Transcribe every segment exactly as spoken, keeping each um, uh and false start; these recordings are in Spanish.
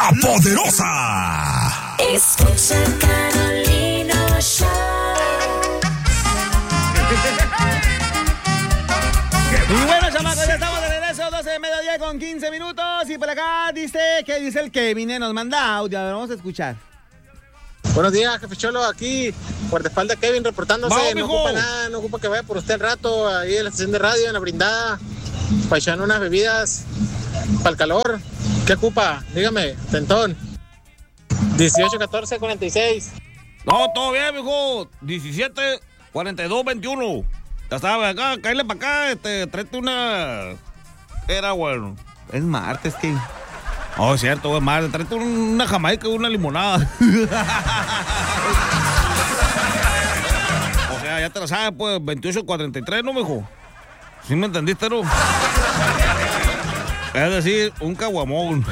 La Poderosa. Escucha Carolina Show. Y bueno, chamacos, ya estamos de regreso, doce de mediodía con quince minutos. Y por acá dice, ¿qué dice el Kevin? Eh, nos manda audio, a ver, vamos a escuchar. Buenos días, jefe Cholo, aquí, guardaespaldas Kevin reportándose. Vamos, no mijo. ocupa nada, no ocupa que vaya por usted al rato, ahí en la estación de radio, en la brindada, para echar unas bebidas para el calor. ¿Qué ocupa? Dígame, tentón. dieciocho, catorce, cuarenta y seis. No, todo bien, mijo. diecisiete, cuarenta y dos, veintiuno. Ya sabes, acá, cállale para acá, este, tráete una... Era bueno. Es martes, Kevin. Oh, es cierto, güey, madre, tráete una jamaica y una limonada. O sea, ya te la sabes, pues, veintiocho, cuarenta y tres, ¿no, mijo? ¿Sí me entendiste, no? Es decir, un caguamón.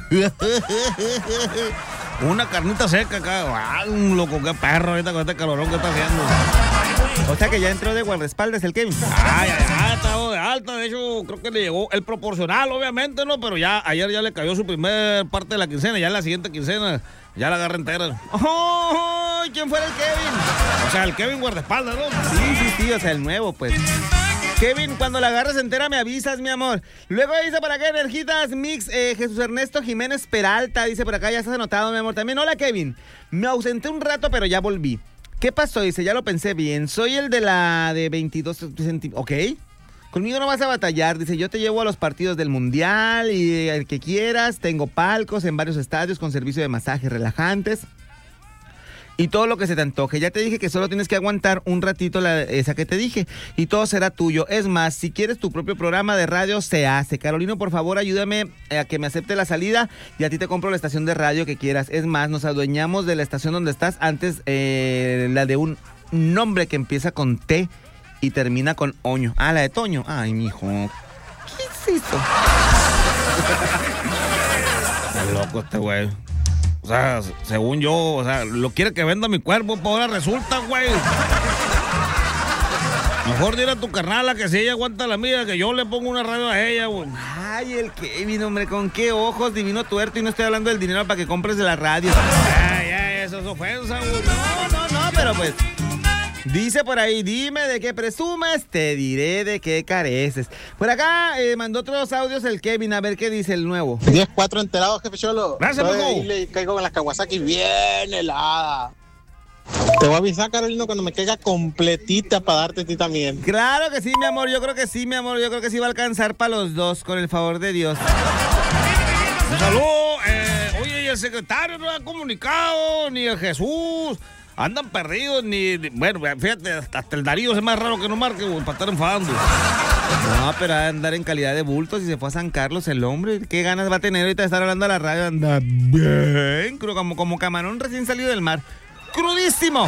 Una carnita seca acá. Ah, un loco, qué perro ahorita con este calorón que está haciendo. O sea que ya entró de guardaespaldas el Kevin. Ay, ay, ay, está de alta. De hecho, creo que le llegó el proporcional, obviamente, ¿no? Pero ya ayer ya le cayó su primer parte de la quincena. Ya en la siguiente quincena ya la agarra entera. ¡Oh! ¿Quién fue el Kevin? O sea, el Kevin guardaespaldas, ¿no? Sí, sí, sí, o sea, el nuevo, pues. Kevin, cuando la agarres entera me avisas, mi amor. Luego dice por acá Energitas Mix, eh, Jesús Ernesto Jiménez Peralta, dice por acá, ya estás anotado, mi amor. También, hola, Kevin. Me ausenté un rato, pero ya volví. ¿Qué pasó? Dice, ya lo pensé bien. Soy el de la de veintidós centímetros. Ok. Conmigo no vas a batallar. Dice, yo te llevo a los partidos del Mundial y el que quieras. Tengo palcos en varios estadios con servicio de masajes relajantes. Y todo lo que se te antoje. Ya te dije que solo tienes que aguantar un ratito la, esa que te dije. Y todo será tuyo. Es más, si quieres tu propio programa de radio, se hace. Carolino, por favor, ayúdame a que me acepte la salida. Y a ti te compro la estación de radio que quieras. Es más, nos adueñamos de la estación donde estás. Antes, eh, la de un nombre que empieza con T y termina con Oño. Ah, la de Toño. Ay, mijo. ¿Qué es eso? Está loco este güey. O sea, según yo, o sea, lo quiere que venda mi cuerpo, pues ahora resulta, güey. Mejor dile a tu carnala que si ella aguanta la mía, que yo le pongo una radio a ella, güey. Ay, el Kevin, hombre, con qué ojos, divino tuerto, y no estoy hablando del dinero para que compres de la radio. Ay, ay, eso es ofensa, güey. No, no, no, pero pues... Dice por ahí, dime de qué presumes, te diré de qué careces. Por acá eh, mandó otros audios el Kevin, a ver qué dice el nuevo. diez cuatro enterados, jefe Cholo. Gracias, Estoy mijo. ahí, le caigo con las Kawasaki bien helada. Te voy a avisar, Carolino, cuando me caiga completita para darte a ti también. Claro que sí, mi amor, yo creo que sí, mi amor, yo creo que sí va a alcanzar para los dos, con el favor de Dios. Un saludo. Eh, oye, y el secretario no ha comunicado, ni el Jesús. Andan perdidos, ni, ni... Bueno, fíjate, hasta el Darío es más raro que no marque, güey, para estar enfadando. No, pero ha de andar en calidad de bultos y se fue a San Carlos el hombre. ¿Qué ganas va a tener ahorita de estar hablando a la radio? Anda bien, creo, como, como camarón recién salido del mar. ¡Crudísimo!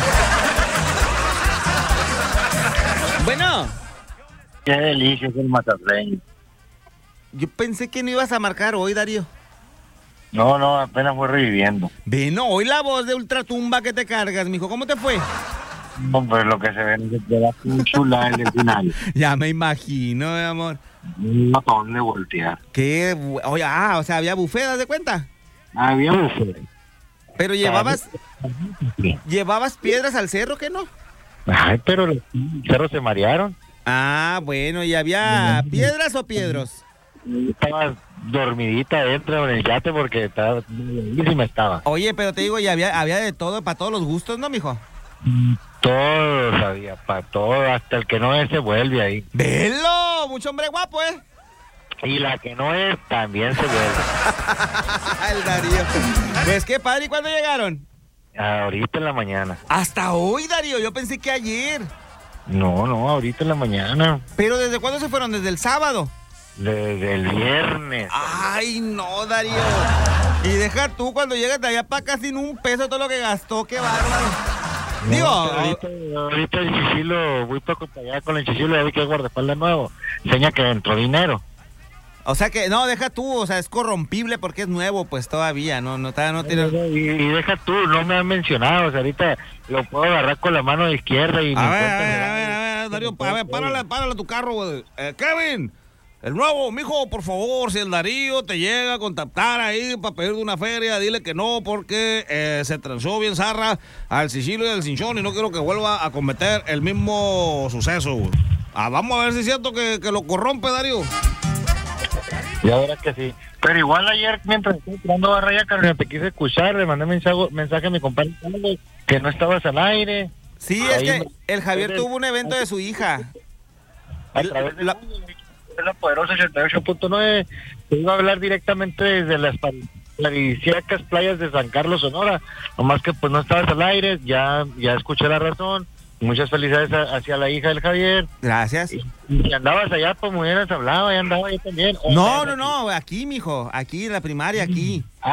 Bueno. Qué delicia es el Mazatlán. Yo pensé que no ibas a marcar hoy, Darío. No, no, apenas fue reviviendo. Ve, no, hoy la voz de ultratumba que te cargas, mijo. ¿Cómo te fue? No, pues lo que se ve es que era muy chula en el final. Ya me imagino, mi amor. Un matón de voltear. Qué, bu- oye, ah, o sea, había buffet, ¿das de cuenta? Había buffet. Pero llevabas, llevabas piedras al cerro, ¿qué no? Ay, pero los cerros se marearon. Ah, bueno, ¿y había piedras o piedros? Estaba dormidita adentro en el yate porque estaba buenísima estaba. Oye, pero te digo, y había, había de todo, para todos los gustos, ¿no, mijo? Todo sabía, para todo, hasta el que no es se vuelve ahí. ¡Velo! Mucho hombre guapo, ¿eh? Y la que no es también se vuelve. El Darío. Pues qué padre, ¿y cuándo llegaron? Ahorita en la mañana. Hasta hoy, Darío, yo pensé que ayer. No, no, ahorita en la mañana. ¿Pero desde cuándo se fueron? ¿Desde el sábado? Desde el viernes. Ay, no, Darío. Y deja tú, cuando llegas de allá para acá sin un peso todo lo que gastó, qué bárbaro. No, Digo, ahorita, ahorita el Chichilo, voy poco para allá con el Chichilo, ya vi que es guardaespaldas nuevo. Enseña que entró dinero. o sea que, no, deja tú, o sea, es corrompible porque es nuevo, pues todavía, no, no, todavía no tiene... Y, y deja tú, no me han mencionado, o sea, ahorita lo puedo agarrar con la mano izquierda y... A me ver, a cuentan- ver, a ver, a ver, Darío, a ver, párale, párale tu carro, güey. Eh, Kevin, El nuevo, mijo, por favor, si el Darío te llega a contactar ahí para pedirte una feria, dile que no, porque eh, se transó bien zarra al Sicilio y al Cinchón y no quiero que vuelva a cometer el mismo suceso, güey. Ah, vamos a ver si es cierto que, que lo corrompe, Darío. Y ahora que sí. Pero igual ayer, mientras estoy tirando a Raya Carolina, te quise escuchar, le mandé mensaje, mensaje a mi compadre que no estabas al aire. Sí, Ahí es que me- el Javier tuvo un evento de su hija. A El- través de la- la, la poderosa ochenta y ocho punto nueve, te iba a hablar directamente desde las paradisíacas playas de San Carlos, Sonora. Nomás que pues no estabas al aire, ya, ya escuché la razón. Muchas felicidades a- hacia la hija del Javier. Gracias. Y, y andabas allá, pues me hubieras hablado, ya andaba yo también. No, no, no, aquí, mijo, aquí en la primaria, aquí.